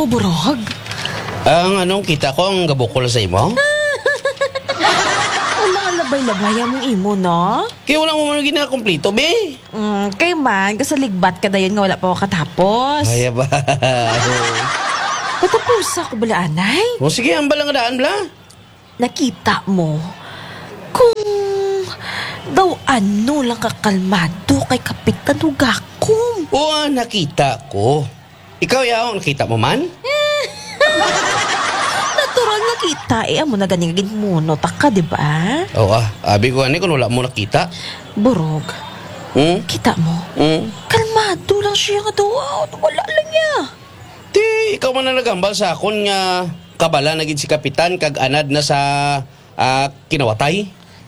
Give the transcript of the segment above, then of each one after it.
mo, burog? Ang anong kita ko ang gabukol sa imo? Ang mga labay-labay mong imo, no? Kaya wala mo man ginakomplito, be. Kay man, kasaligbat ka dayon nga wala pa ako katapos. Ay, ba? Patapos ako bala, anay? O sige, ang balang daan, bla. Nakita mo kung daw ano lang kakalmado kay Kapitan Ugakom. O, nakita ko. Ikaw, yaw, nakita mo man? Natural nakita, amo na ganigin muno taka, di ba? Oo, abi ko ani kung wala mo nakita. Burog, kita mo? Hmm? Kalmado lang siya nga daw. Wala lang niya. Di, ikaw man na nagambal sa akon nga kabala na gid si Kapitan kag anad na sa kinawatay.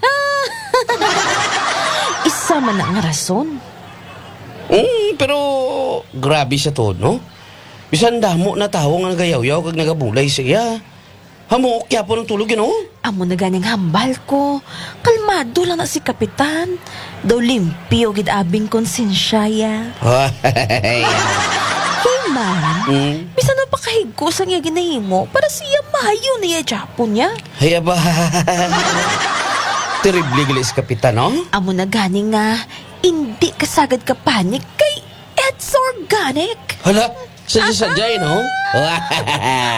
Isa man ang rason. Pero grabe siya to, no? Bisan damo na tao nga nagayaw-yaw kag nagabulay siya. Hamuok kya po ng tulog yun, no? Amo na ganing hambal ko. Kalmado lang na si Kapitan. Daw limpyo gid abing konsensya ya. Hey man, bisan na pakahigko sa nga ginahimo para siya mahayo niya Japon niya. Hay ba? Terrible gali si Kapitan, no? Amo na gani nga, hindi kasagad ka panik kay It's organic. Hala, sadya-sadya, no?